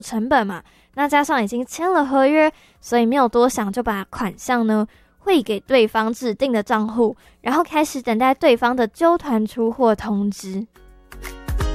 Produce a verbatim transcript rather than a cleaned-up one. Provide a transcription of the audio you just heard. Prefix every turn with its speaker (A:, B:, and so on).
A: 成本嘛，那加上已经签了合约，所以没有多想就把款项呢汇给对方指定的账户，然后开始等待对方的纠团出货通知。